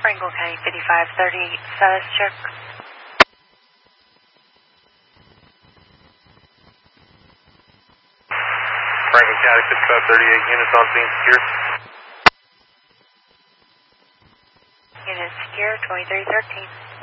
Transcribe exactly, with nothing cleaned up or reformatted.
Pringle County fifty-five thirty-eight status check. Franklin County fifty-five thirty-eight units on scene secure. Unit secure, twenty-three thirteen.